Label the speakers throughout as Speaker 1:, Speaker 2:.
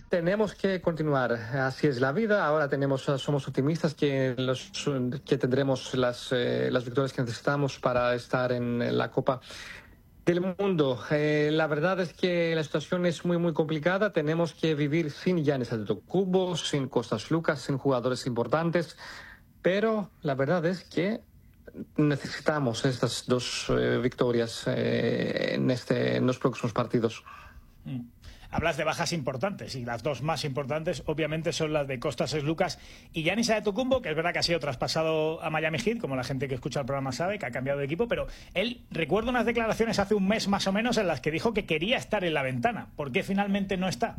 Speaker 1: tenemos que continuar. Así es la vida. Ahora somos optimistas que tendremos las victorias que necesitamos para estar en la Copa del Mundo. La verdad es que la situación es muy complicada. Tenemos que vivir sin Giannis Antetokounmpo, sin Kostas Sloukas, sin jugadores importantes. Pero la verdad es que necesitamos estas dos victorias en los próximos partidos.
Speaker 2: Hablas de bajas importantes y las dos más importantes obviamente son las de Kostas Sloukas y Giannis Antetokounmpo, que es verdad que ha sido traspasado a Miami Heat, como la gente que escucha el programa sabe, que ha cambiado de equipo, pero él recuerda unas declaraciones hace un mes más o menos en las que dijo que quería estar en la ventana. ¿Por qué finalmente no está?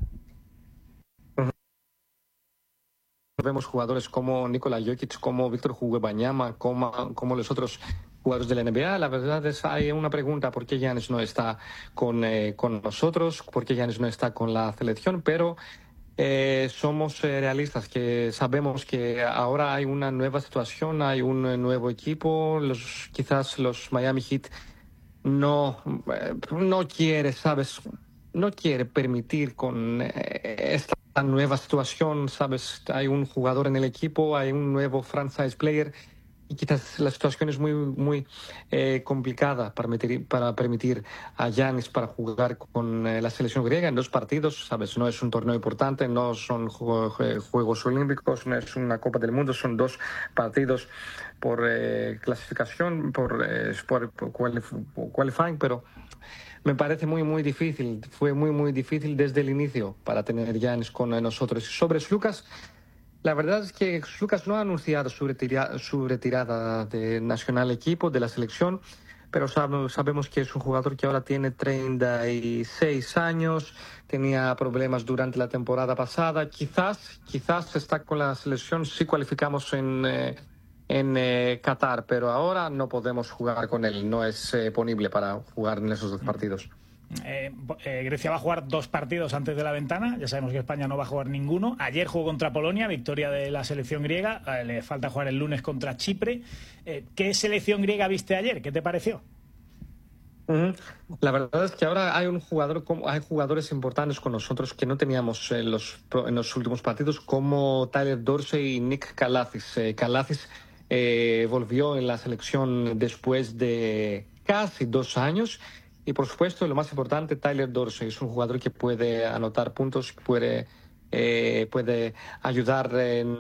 Speaker 1: Vemos jugadores como Nikola Jokic, como Víctor Wembanyama, como los otros jugadores de la NBA. La verdad es que hay una pregunta: ¿por qué Giannis no está con nosotros? ¿Por qué Giannis no está con la selección? Pero somos realistas, que sabemos que ahora hay una nueva situación, hay un nuevo equipo. Quizás los Miami Heat no quiere, ¿sabes? No quiere permitir con esta nueva situación, ¿sabes? Hay un jugador en el equipo, hay un nuevo franchise player y quizás la situación es muy complicada para permitir a Giannis para jugar con la selección griega en 2 partidos, ¿sabes? No es un torneo importante, no son Juegos Olímpicos, no es una Copa del Mundo, son 2 partidos por clasificación, por qualifying, pero me parece muy difícil. Fue muy difícil desde el inicio para tener Giannis con nosotros. Sobre Sloukas, la verdad es que Sloukas no ha anunciado su retirada de nacional equipo, de la selección, pero sabemos que es un jugador que ahora tiene 36 años, tenía problemas durante la temporada pasada. Quizás está con la selección si cualificamos en Qatar, pero ahora no podemos jugar con él, no es ponible para jugar en esos 2 partidos.
Speaker 2: Grecia va a jugar 2 partidos antes de la ventana, ya sabemos que España no va a jugar ninguno. Ayer jugó contra Polonia, victoria de la selección griega, le falta jugar el lunes contra Chipre. ¿Qué selección griega viste ayer? ¿Qué te pareció?
Speaker 1: La verdad es que ahora hay jugadores importantes con nosotros que no teníamos en los últimos partidos, como Tyler Dorsey y Nick Kalafis. Kalafis volvió en la selección después de casi 2 años. Y por supuesto, lo más importante, Tyler Dorsey es un jugador que puede anotar puntos, puede ayudar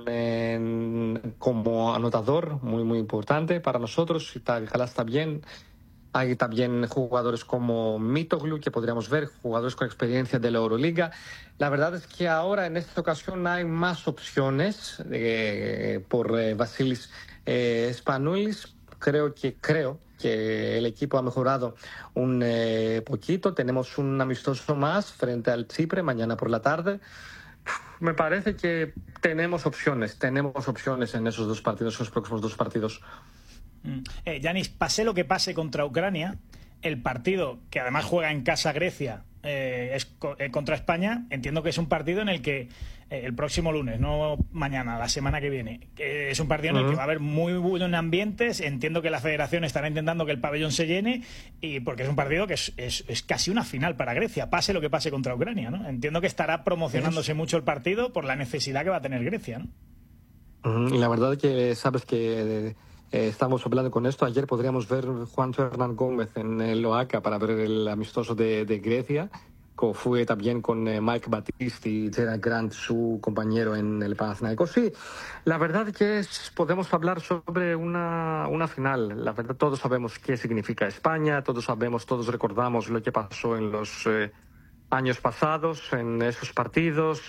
Speaker 1: como anotador, muy importante para nosotros. Y ojalá está bien. Hay también jugadores como Mitoglou que podríamos ver, jugadores con experiencia de la Euroliga. La verdad es que ahora en esta ocasión hay más opciones por Vasilis Spanoulis. Creo que el equipo ha mejorado un poquito. Tenemos un amistoso más frente al Chipre mañana por la tarde. Me parece que tenemos opciones en esos 2 partidos, esos próximos 2 partidos.
Speaker 2: Giannis, pase lo que pase contra Ucrania, el partido que además juega en casa Grecia es contra España. Entiendo que es un partido en el que el próximo lunes, no mañana, la semana que viene, es un partido en el que va a haber muy buen ambientes. Entiendo que la federación estará intentando que el pabellón se llene, y porque es un partido que es casi una final para Grecia, pase lo que pase contra Ucrania, ¿no? Entiendo que estará promocionándose mucho el partido por la necesidad que va a tener Grecia, ¿no?
Speaker 1: La verdad es que sabes que estamos hablando con esto. Ayer podríamos ver Juan Fernán Gómez en el OACA para ver el amistoso de Grecia, como fue también con Mike Battisti y Gerard Grant, su compañero en el Panathinaikos. Sí, la verdad que podemos hablar sobre una final. La verdad, todos sabemos qué significa España, todos recordamos lo que pasó en los años pasados, en esos partidos.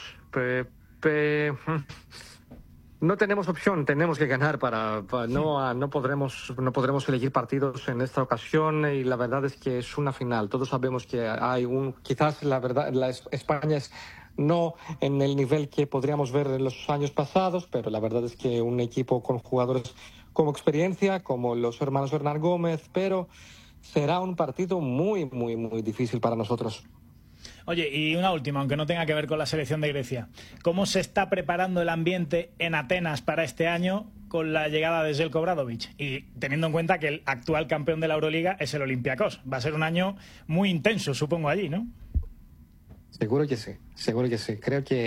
Speaker 1: No tenemos opción, tenemos que ganar no podremos elegir partidos en esta ocasión, y la verdad es que es una final. Todos sabemos que quizás la verdad España es no en el nivel que podríamos ver en los años pasados, pero la verdad es que un equipo con jugadores como experiencia, como los hermanos Hernán Gómez, pero será un partido muy difícil para nosotros.
Speaker 2: Oye, y una última, aunque no tenga que ver con la selección de Grecia. ¿Cómo se está preparando el ambiente en Atenas para este año con la llegada de Željko Obradović? Y teniendo en cuenta que el actual campeón de la Euroliga es el Olympiacos. Va a ser un año muy intenso, supongo, allí, ¿no?
Speaker 1: Seguro que sí. Creo que